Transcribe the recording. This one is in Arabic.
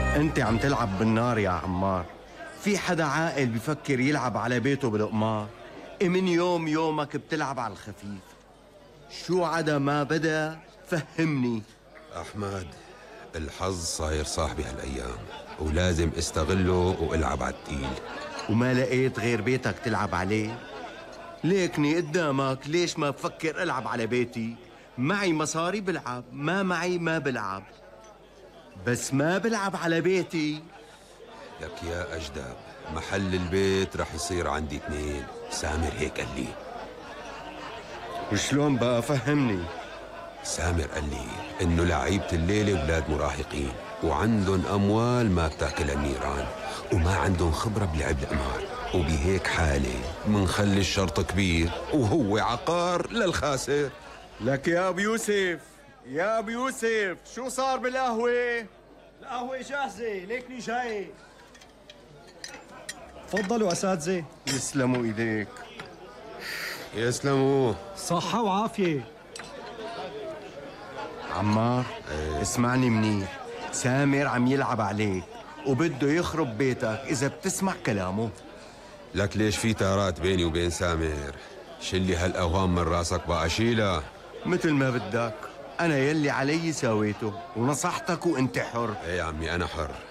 انت عم تلعب بالنار يا عمار. في حدا عاقل بفكر يلعب على بيته بالقمار؟ من يوم يومك بتلعب على الخفيف. شو عدا ما بدا؟ فهمني. أحمد، الحظ صاير صاحبي هالأيام ولازم استغله والعب على التقيل. وما لقيت غير بيتك تلعب عليه؟ ليكني قدامك، ليش ما بفكر العب على بيتي؟ معي مصاري بلعب، ما معي ما بلعب، بس ما بلعب على بيتي. لك يا أجداب، محل البيت رح يصير عندي 2. سامر هيك قال لي. وشلون بقى؟ فهمني. سامر قال لي إنه لعيبة الليلة ولاد مراهقين وعندهم أموال ما بتاكلها النيران وما عندهم خبرة بلعب القمار، وبهيك حالة منخلي الشرط كبير وهو عقار للخاسر. لك يا أبو يوسف، يا أبو يوسف، شو صار بالقهوة؟ القهوة جاهزة، ليكني جاي. تفضلوا أساتذة. يسلموا إيديك. يسلموا. صحة وعافية. عمار، اسمعني منيح. سامر عم يلعب عليك وبده يخرب بيتك إذا بتسمع كلامه. لك ليش في تارات بيني وبين سامر؟ شلي هالأوهام من راسك بقى، شيلها. مثل ما بدك، أنا يلي علي سويته ونصحتك وأنت حر. ايه يا عمي، أنا حر.